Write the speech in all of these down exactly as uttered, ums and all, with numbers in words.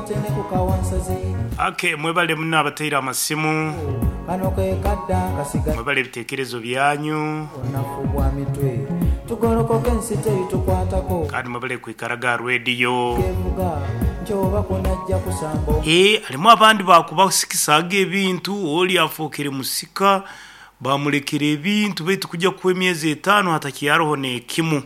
tene kukawansazi ake mwebale muna abateira amasimu kano ke kadda kasiga mwebale bitekerezo byanyu onafubwa mitwe tugolokoke nsite tukwatako kandi mwebale kwikaraga radio kevuga njoba kunajja kusambo eh alimu abandi bakubasikisanga ebintu oli afokere musika bamulekere ebintu betu kujja ku emyezi etano hatakiyaroho ne kimu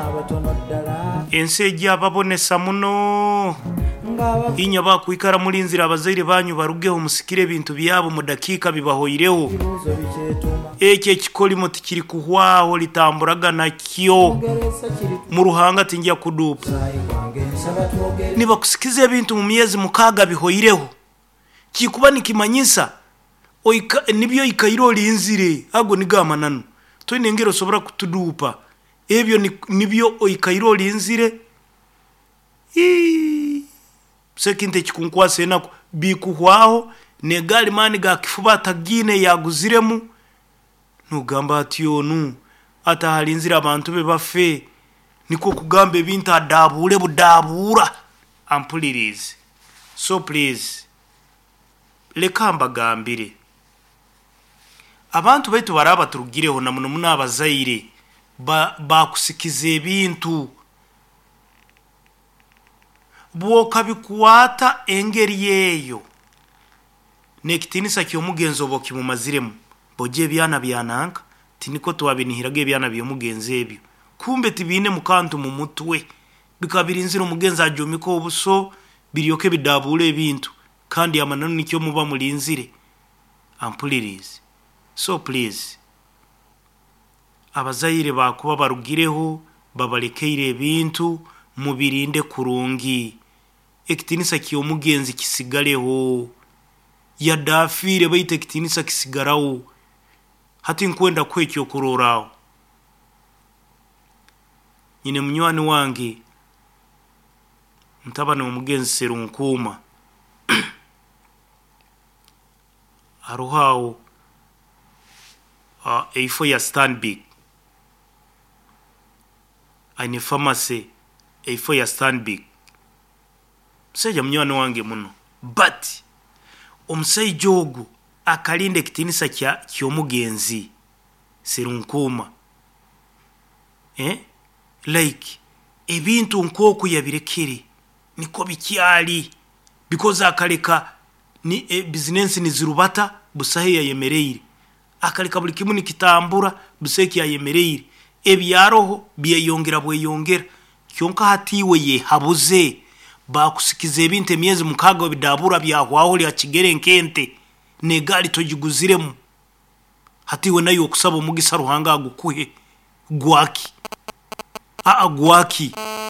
enseje ababonesa muno inya bakwikara muri nzira abazaire banyu barugeho musikire ebintu byabo mu dakika bibahoyireho eke kikoli moti kiri kuhwaho litamburaga na kyo mu ruhanga tinjya kudupa niba kusikiza ebintu mu myezi mukaga bihoyireho kikuba nikimanyisa oika nibyo ikairo linzire ago nigamanano to nengero sobora kutudupa ebyo nibyo oikairo linzire i sekinte kikunkwase nako bikuhwaho negali mani ga kifuba tagine yaguziremu nugamba atiyonu ata halinzira abantu be bafe niko kugambe bintu adabule budabura ampulirize so please lekamba gambire abantu baitu baraba turugireho na muno muna abazaire ba bakusikize ebintu bwoka bikuwata engeri yeyo nekitinisa kyomugenzo boki mu maziremu boje byana byananka tiniko twabinihirage byana byomugenze ebyo kumbe tibine mukantu mu mutwe bikabirinzira umugenza ajomiko obuso biriyoke bidabule ebintu kandi amanano nikyo muba mulinzire ampulirize so please abazaire bakuba barugireho babalekeire ebintu mubirinde kurungi ekitinisa kiyo mugenzi kisigaleho yadafire bayite ekitinisa kisigaraho hati nkwenda kwekyo kuroraho nyine munywani wange mtabane umugenzi Serunkuma aruhao uh, eifo ya Stanbic aine pharmacy eifo ya Stanbic seja mnywani wange muno but omusai jogu akalinde kitinisa kya kyomugenzi Serunkuma eh like ebintu nkoku yabirekere niko bikyali because akaleka ni e, business ni zirubata busahe ya yemereire akaleka buli kimu nikitambura buseki ya yemereire ebyaroho biyongera bweyongera kyonka hatiwe ye habuze bakusikize ebintu emyezi mukaga bidabura byahwaho lya kigere nkente negali tojiguziremu hatiwe nayo okusaba omugisa ruhanga agukuhe gwaki a agwaki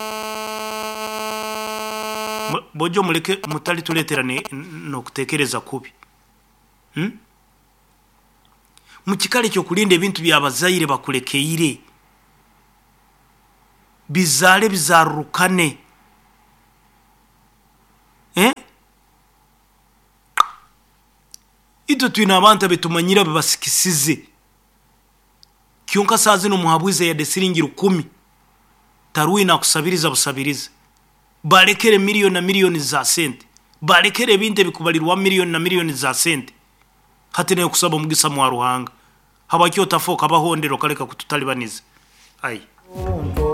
bojo muleke mutali tuleterane no kutekereza kubi hm mukikale cyo kulinda ebintu byabazaire bakulekeire bizale bizarukane eh ito twina abantu betumanyira babasikisize kyonka sazi no muhabwize ya desiringira kumi taruina kusabiriza busabiriza balekere milioni na milioni za sente balekere ebinte bikubalirwa milioni na milioni za sente hatene kusaba mugisa mu ruhanga habakyo tafoka bahondero kaleka kututalibaniza ai